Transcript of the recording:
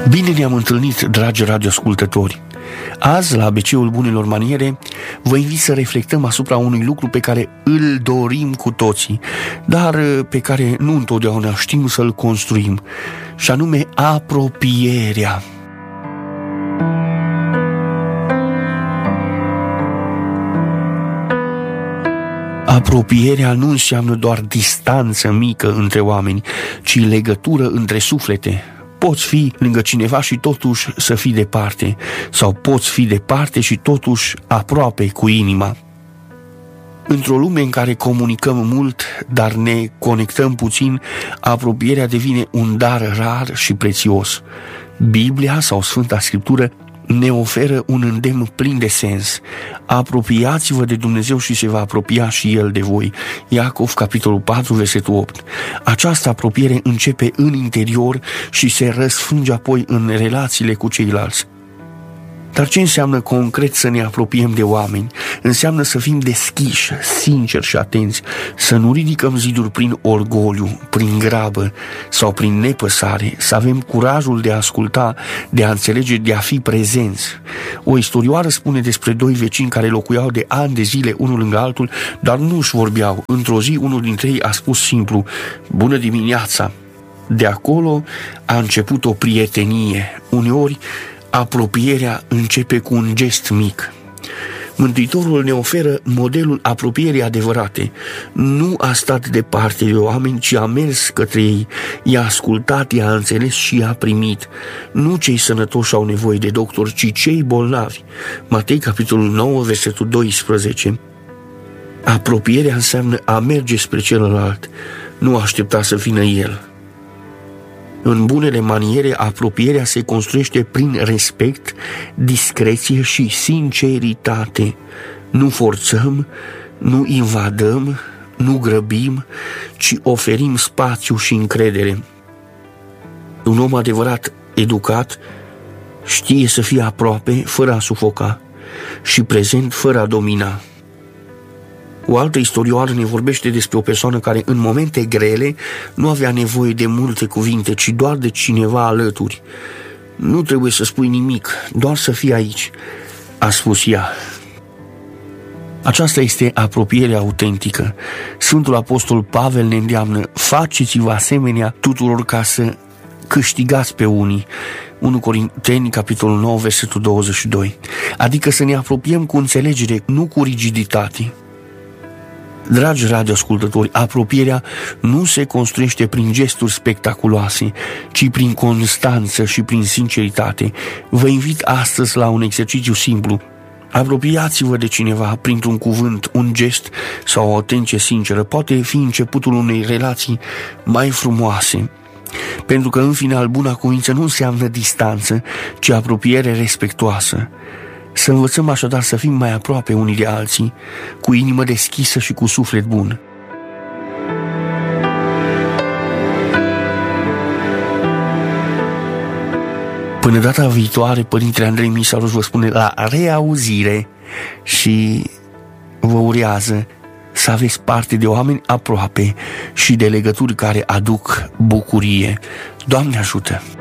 Bine ne-am întâlnit, dragi radioascultători! Azi, la ABC-ul Bunelor Maniere, vă invit să reflectăm asupra unui lucru pe care îl dorim cu toții, dar pe care nu întotdeauna știm să-l construim, și anume apropierea. Apropierea nu înseamnă doar distanță mică între oameni, ci legătură între suflete. Poți fi lângă cineva și totuși să fii departe, sau poți fi departe și totuși aproape cu inima. Într-o lume în care comunicăm mult, dar ne conectăm puțin, apropierea devine un dar rar și prețios. Biblia sau Sfânta Scriptură ne oferă un îndemn plin de sens. Apropiați-vă de Dumnezeu și se va apropia și El de voi. Iacov, capitolul 4, versetul 8. Această apropiere începe în interior și se răsfrânge apoi în relațiile cu ceilalți. Dar ce înseamnă concret să ne apropiem de oameni? Înseamnă să fim deschiși, sinceri și atenți, să nu ridicăm ziduri prin orgoliu, prin grabă sau prin nepăsare, să avem curajul de a asculta, de a înțelege, de a fi prezenți. O istorioară spune despre doi vecini care locuiau de ani de zile unul lângă altul, dar nu își vorbeau. Într-o zi, unul dintre ei a spus simplu: "Bună dimineața!" De acolo a început o prietenie. Uneori, apropierea începe cu un gest mic. Mântuitorul ne oferă modelul apropierii adevărate. Nu a stat departe de oameni, ci a mers către ei, i-a ascultat, i-a înțeles și i-a primit. Nu cei sănătoși au nevoie de doctor, ci cei bolnavi. Matei, capitolul 9, versetul 12. Apropierea înseamnă a merge spre celălalt, nu aștepta să vină el. În bunele maniere, apropierea se construiește prin respect, discreție și sinceritate. Nu forțăm, nu invadăm, nu grăbim, ci oferim spațiu și încredere. Un om adevărat, educat, știe să fie aproape fără a sufoca și prezent fără a domina. O altă istorioară ne vorbește despre o persoană care în momente grele nu avea nevoie de multe cuvinte, ci doar de cineva alături. "Nu trebuie să spui nimic, doar să fii aici," a spus ea. Aceasta este apropierea autentică. Sfântul Apostol Pavel ne îndeamnă: "Faceți-vă asemenea tuturor ca să câștigați pe unii." 1 Corinteni, capitolul 9, versetul 22. Adică să ne apropiem cu înțelegere, nu cu rigiditate. Dragi radioascultători, apropierea nu se construiește prin gesturi spectaculoase, ci prin constanță și prin sinceritate. Vă invit astăzi la un exercițiu simplu. Apropiați-vă de cineva printr-un cuvânt, un gest sau o atenție sinceră. Poate fi începutul unei relații mai frumoase. Pentru că, în final, buna cuvință nu înseamnă distanță, ci apropiere respectuoasă. Să învățăm așadar să fim mai aproape unii de alții, cu inimă deschisă și cu suflet bun. Până data viitoare, Părintele Andrei Misaruș vă spune la reauzire și vă urează să aveți parte de oameni aproape și de legături care aduc bucurie. Doamne ajută!